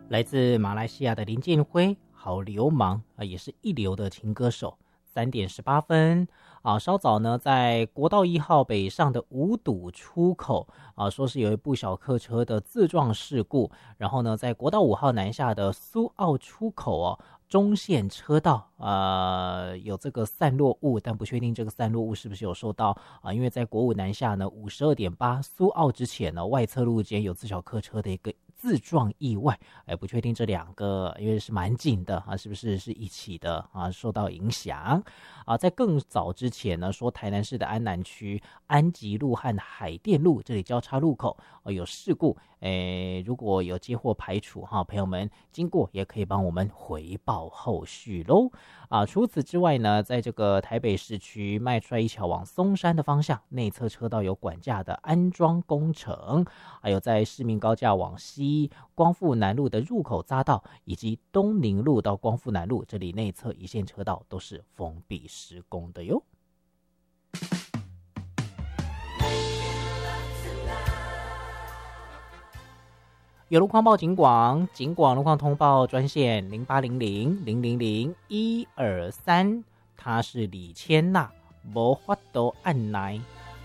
来自马来西亚的林建辉，好流氓啊，也是一流的情歌手。3:18啊，稍早呢，在国道1号北上的五堵出口啊，说是有一部小客车的自撞事故，然后呢，在国道5号南下的苏澳出口哦，中线车道有这个散落物，但不确定这个散落物是不是有受到因为在国五南下呢52.8苏澳之前呢，外侧路肩有自小客车的一个自撞意外，不确定这两个因为是蛮近的啊，是不是一起的啊，受到影响啊？在更早之前呢，说台南市的安南区安吉路和海淀路这里交叉路口有事故，如果有接获排除哈，朋友们经过也可以帮我们回报后续喽啊。除此之外呢，在这个台北市区麦帅一桥往松山的方向，内侧车道有管架的安装工程，还有在市民高架往西光复南路的入口匝道，以及东宁路到光复南路这里内侧一线车道都是封闭施工的哟。有路况报警广路况通报专线0800-000-123，他是李千娜，没法度按耐。